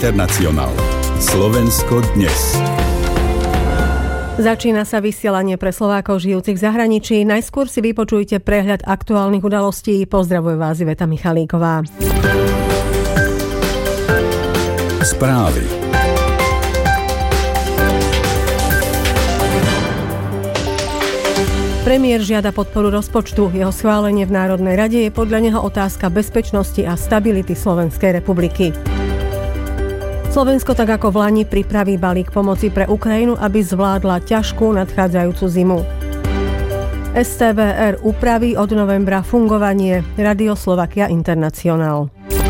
Internacionál. Slovensko dnes. Začína sa vysielanie pre Slovákov žijúcich v zahraničí. Najskôr si vypočujte prehľad aktuálnych udalostí. Pozdravuje vás Iveta Michalíková. Správy. Premiér žiada podporu rozpočtu. Jeho schválenie v Národnej rade je podľa neho otázka bezpečnosti a stability Slovenskej republiky. Slovensko tak ako vlani pripraví balík pomoci pre Ukrajinu, aby zvládla ťažkú nadchádzajúcu zimu. STVR upraví od novembra fungovanie Radio Slovakia Internacionál.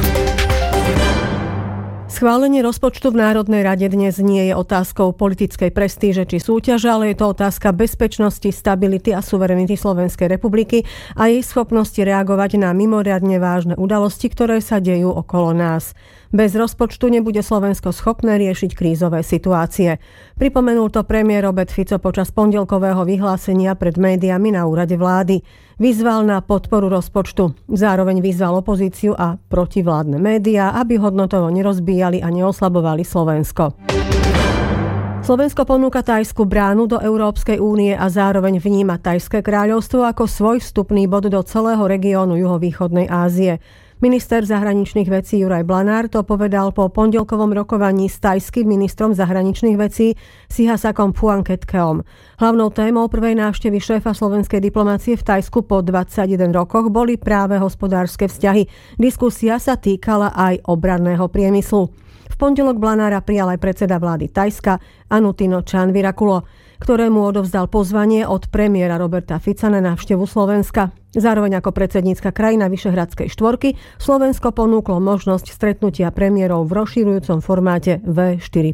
Schválenie rozpočtu v Národnej rade dnes nie je otázkou politickej prestíže či súťaže, ale je to otázka bezpečnosti, stability a suverenity Slovenskej republiky a jej schopnosti reagovať na mimoriadne vážne udalosti, ktoré sa dejú okolo nás. Bez rozpočtu nebude Slovensko schopné riešiť krízové situácie. Pripomenul to premiér Robert Fico počas pondelkového vyhlásenia pred médiami na úrade vlády. Vyzval na podporu rozpočtu. Zároveň vyzval opozíciu a protivládne médiá, aby hodnotovo nerozbíjali a neoslabovali Slovensko. Slovensko ponúka Thajsku bránu do Európskej únie a zároveň vníma Thajské kráľovstvo ako svoj vstupný bod do celého regiónu juhovýchodnej Ázie. Minister zahraničných vecí Juraj Blanár to povedal po pondelkovom rokovaní s thajským ministrom zahraničných vecí Sihasakom Phuangketkeom. Hlavnou témou prvej návštevy šéfa slovenskej diplomácie v Thajsku po 21 rokoch boli práve hospodárske vzťahy. Diskusia sa týkala aj obranného priemyslu. V pondelok Blanára prijal aj predseda vlády Thajska Anuttino Charnvirakul, ktorému odovzdal pozvanie od premiéra Roberta Fica na návštevu Slovenska. Zároveň ako predsednícka krajina Vyšehradskej štvorky Slovensko ponúklo možnosť stretnutia premiérov v rozširujúcom formáte V4+.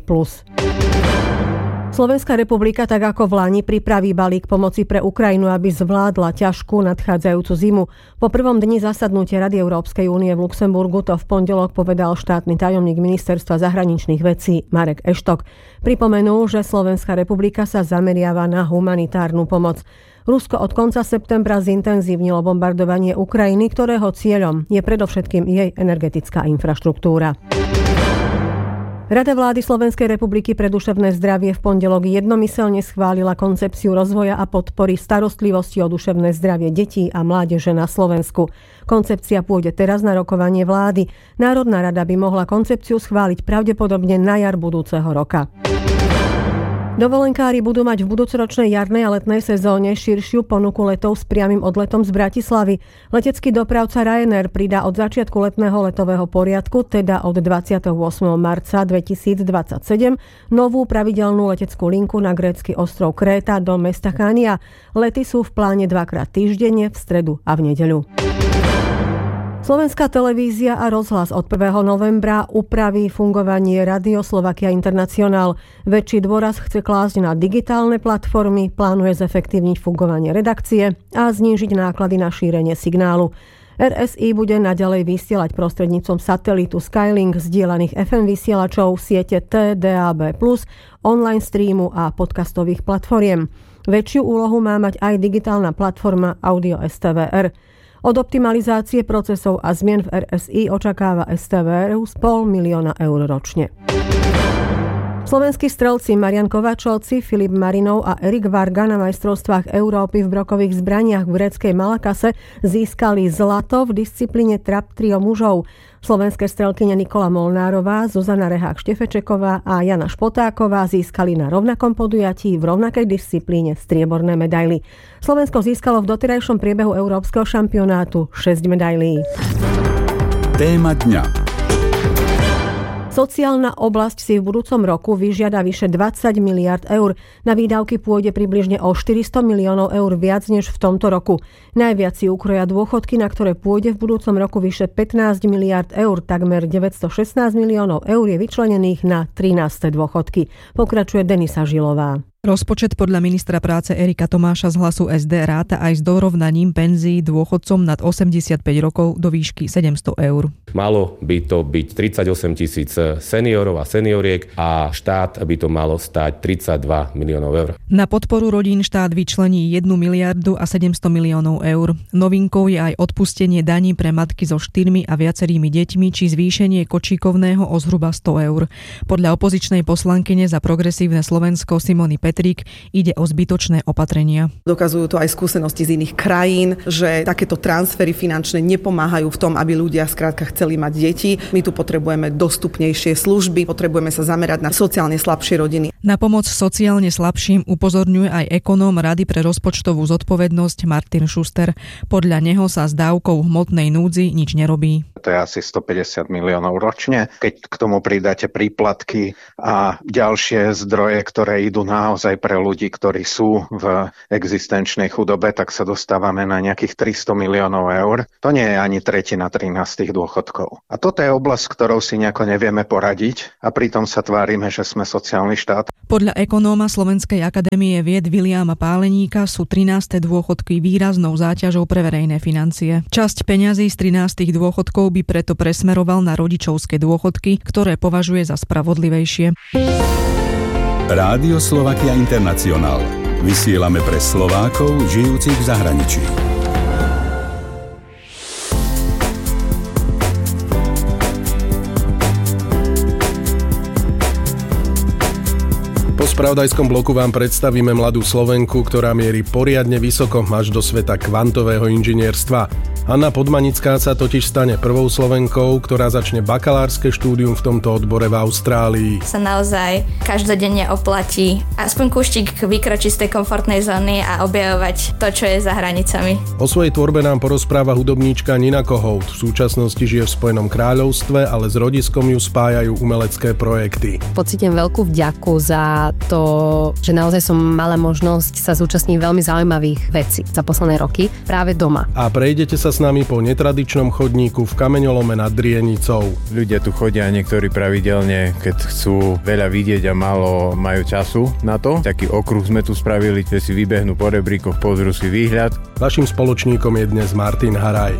Slovenská republika tak ako vlani pripraví balík pomoci pre Ukrajinu, aby zvládla ťažkú nadchádzajúcu zimu. Po prvom dni zasadnutia Rady Európskej únie v Luxemburgu to v pondelok povedal štátny tajomník ministerstva zahraničných vecí Marek Eštok. Pripomenul, že Slovenská republika sa zameriava na humanitárnu pomoc. Rusko od konca septembra zintenzívnilo bombardovanie Ukrajiny, ktorého cieľom je predovšetkým jej energetická infraštruktúra. Rada vlády Slovenskej republiky pre duševné zdravie v pondelok jednomyselne schválila koncepciu rozvoja a podpory starostlivosti o duševné zdravie detí a mládeže na Slovensku. Koncepcia pôjde teraz na rokovanie vlády. Národná rada by mohla koncepciu schváliť pravdepodobne na jar budúceho roka. Dovolenkári budú mať v budúcoročnej jarnej a letnej sezóne širšiu ponuku letov s priamym odletom z Bratislavy. Letecký dopravca Ryanair pridá od začiatku letného letového poriadku, teda od 28. marca 2027, novú pravidelnú leteckú linku na grécky ostrov Kréta do mesta Chania. Lety sú v pláne dvakrát týždenne, v stredu a v nedeľu. Slovenská televízia a rozhlas od 1. novembra upraví fungovanie Radio Slovakia Internacionál. Väčší dôraz chce klásť na digitálne platformy, plánuje zefektívniť fungovanie redakcie a znížiť náklady na šírenie signálu. RSI bude naďalej vysielať prostredníctvom satelitu Skylink, zdieľaných FM vysielačov, siete TDAB+, online streamu a podcastových platformiem. Väčšiu úlohu má mať aj digitálna platforma Audio STVR. Od optimalizácie procesov a zmien v RSI očakáva STVR z 500 000 eur ročne. Slovenskí strelci Marian Kovačovci, Filip Marinov a Erik Varga na majstrovstvách Európy v brokových zbraniach v gréckej Malakase získali zlato v disciplíne trap trio mužov. Slovenské strelkyne Nikola Molnárová, Zuzana Rehák-Štefečeková a Jana Špotáková získali na rovnakom podujatí v rovnakej disciplíne strieborné medaily. Slovensko získalo v doterajšom priebehu európskeho šampionátu 6 medailí. Téma dňa. Sociálna oblasť si v budúcom roku vyžiada vyše 20 miliard eur. Na výdavky pôjde približne o 400 miliónov eur viac než v tomto roku. Najviac si ukroja dôchodky, na ktoré pôjde v budúcom roku vyše 15 miliard eur. Takmer 916 miliónov eur je vyčlenených na 13. dôchodky. Pokračuje Denisa Žilová. Rozpočet podľa ministra práce Erika Tomáša z Hlasu SD ráta aj s dorovnaním penzií dôchodcom nad 85 rokov do výšky 700 eur. Malo by to byť 38 000 seniorov a senioriek a štát by to malo stáť 32 miliónov eur. Na podporu rodín štát vyčlení 1 miliardu a 700 miliónov eur. Novinkou je aj odpustenie daní pre matky so 4 a viacerými deťmi či zvýšenie kočíkovného o zhruba 100 eur. Podľa opozičnej poslankyne za Progresívne Slovensko Simony Petrík ide o zbytočné opatrenia. Dokazujú to aj skúsenosti z iných krajín, že takéto transfery finančné nepomáhajú v tom, aby ľudia skrátka chceli mať deti. My tu potrebujeme dostupnejšie služby, potrebujeme sa zamerať na sociálne slabšie rodiny. Na pomoc sociálne slabším upozorňuje aj ekonóm Rady pre rozpočtovú zodpovednosť Martin Schuster. Podľa neho sa s dávkou hmotnej núdzi nič nerobí. To je asi 150 miliónov ročne. Keď k tomu pridáte príplatky a ďalšie zdroje, ktoré idú naozaj pre ľudí, ktorí sú v existenčnej chudobe, tak sa dostávame na nejakých 300 miliónov eur. To nie je ani tretina 13 dôchodkov. A toto je oblasť, ktorou si nejako nevieme poradiť a pritom sa tvárime, že sme sociálny štát. Podľa ekonóma Slovenskej akadémie vied Viliama Páleníka sú 13. dôchodky výraznou záťažou pre verejné financie. Časť peňazí z 13. dôchodkov by preto presmeroval na rodičovské dôchodky, ktoré považuje za spravodlivejšie. Rádio Slovakia International. Vysielame pre Slovákov žijúcich v zahraničí. Po spravodajskom bloku vám predstavíme mladú Slovenku, ktorá mierí poriadne vysoko až do sveta kvantového inžinierstva. Anna Podmanická sa totiž stane prvou Slovenkou, ktorá začne bakalárske štúdium v tomto odbore v Austrálii. Sa naozaj každodenne oplatí aspoň kúštik vykročiť z tej komfortnej zóny a objavovať to, čo je za hranicami. O svojej tvorbe nám porozpráva hudobníčka Nina Kohout. V súčasnosti žije v Spojenom kráľovstve, ale s rodiskom ju spájajú umelecké projekty. Pocítim veľkú vďaku za to, že naozaj som mala možnosť sa zúčastniť veľmi zaujímavých vecí za posledné roky práve doma. A prejdete sa s nami po netradičnom chodníku v kameňolome nad Drienicou. Ľudia tu chodia niektorí pravidelne, keď chcú veľa vidieť a málo majú času na to. Taký okruh sme tu spravili, kde si vybehnú po rebríkoch, pozrú si výhľad. Vaším spoločníkom je dnes Martin Haraj.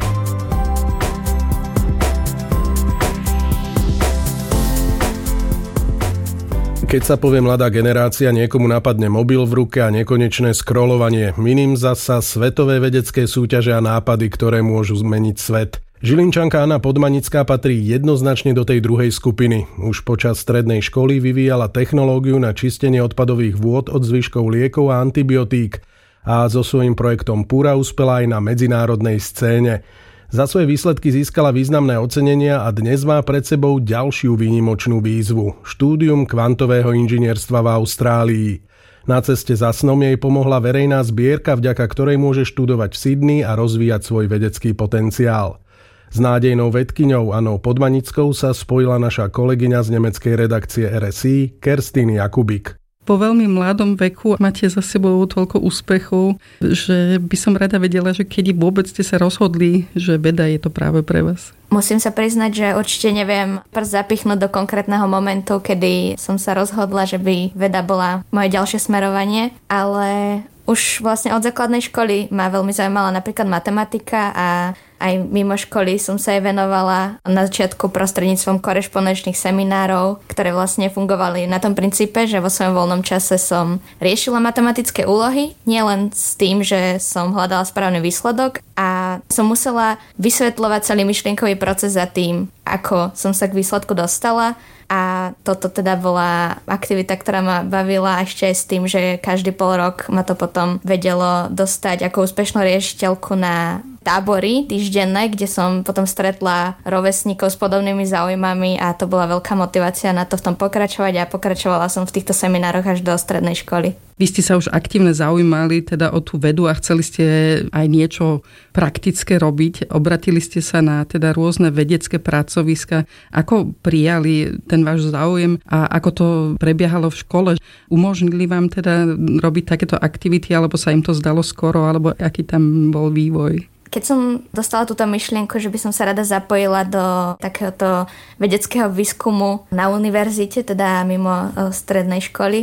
Keď sa povie mladá generácia, niekomu napadne mobil v ruke a nekonečné scrollovanie. Miným zasa svetové vedecké súťaže a nápady, ktoré môžu zmeniť svet. Žilinčanka Anna Podmanická patrí jednoznačne do tej druhej skupiny. Už počas strednej školy vyvíjala technológiu na čistenie odpadových vôd od zvyškov liekov a antibiotík a so svojím projektom Pura uspela aj na medzinárodnej scéne. Za svoje výsledky získala významné ocenenia a dnes má pred sebou ďalšiu výnimočnú výzvu – štúdium kvantového inžinierstva v Austrálii. Na ceste za snom jej pomohla verejná zbierka, vďaka ktorej môže študovať v Sydney a rozvíjať svoj vedecký potenciál. S nádejnou vedkyňou Annou Podmanickou sa spojila naša kolegyňa z nemeckej redakcie RSI Kerstin Jakubik. Po veľmi mladom veku máte za sebou toľko úspechov, že by som rada vedela, že kedy vôbec ste sa rozhodli, že veda je to práve pre vás. Musím sa priznať, že určite neviem prst zapichnúť do konkrétneho momentu, kedy som sa rozhodla, že by veda bola moje ďalšie smerovanie, ale už vlastne od základnej školy ma veľmi zaujímala napríklad matematika a aj mimo školy som sa jej venovala na začiatku prostredníctvom korešpondenčných seminárov, ktoré vlastne fungovali na tom princípe, že vo svojom voľnom čase som riešila matematické úlohy, nielen s tým, že som hľadala správny výsledok a som musela vysvetľovať celý myšlienkový proces za tým, ako som sa k výsledku dostala. A toto teda bola aktivita, ktorá ma bavila ešte aj s tým, že každý pol rok ma to potom vedelo dostať ako úspešnú riešiteľku na tábory týždenné, kde som potom stretla rovesníkov s podobnými záujmami a to bola veľká motivácia na to v tom pokračovať a pokračovala som v týchto seminároch až do strednej školy. Vy ste sa už aktívne zaujímali teda o tú vedu a chceli ste aj niečo praktické robiť. Obratili ste sa na teda rôzne vedecké pracoviska. Ako prijali ten váš záujem a ako to prebiehalo v škole? Umožnili vám teda robiť takéto aktivity, alebo sa im to zdalo skoro, alebo aký tam bol vývoj? Keď som dostala túto myšlienku, že by som sa rada zapojila do takéhoto vedeckého výskumu na univerzite, teda mimo strednej školy,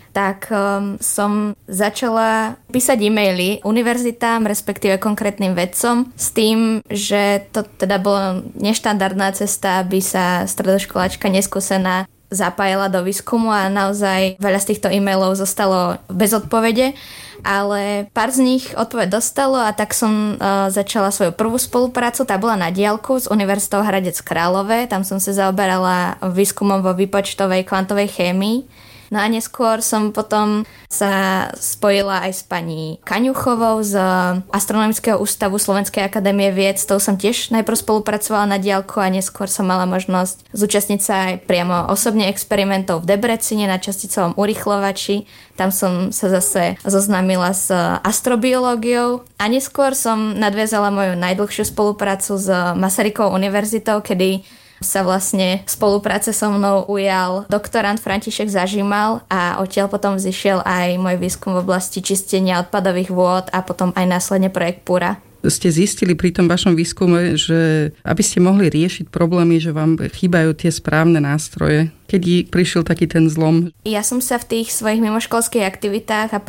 tak som začala písať e-maily univerzitám, respektíve konkrétnym vedcom s tým, že to teda bola neštandardná cesta, aby sa stredoškoláčka neskúsená zapájala do výskumu a naozaj veľa z týchto e-mailov zostalo bez odpovede, ale pár z nich odpoveď dostalo a tak som začala svoju prvú spoluprácu, tá bola na diaľku s Univerzitou Hradec Králové, tam som sa zaoberala výskumom vo výpočtovej kvantovej chémii. No a neskôr som potom sa spojila aj s pani Kaňuchovou z Astronomického ústavu Slovenskej akadémie vied. S tou som tiež najprv spolupracovala na diaľku a neskôr som mala možnosť zúčastniť sa aj priamo osobne experimentov v Debrecine na časticovom urychľovači. Tam som sa zase zoznámila s astrobiológiou a neskôr som nadviazala moju najdlhšiu spoluprácu s Masarykovou univerzitou, kedy sa vlastne spolupráce so mnou ujal doktorand František Zažimal a odtiaľ potom vzýšiel aj môj výskum v oblasti čistenia odpadových vôd a potom aj následne projekt Pura. Ste zistili pri tom vašom výskume, že aby ste mohli riešiť problémy, že vám chýbajú tie správne nástroje? Kedy prišiel taký ten zlom? Ja som sa v tých svojich mimoškolských aktivitách a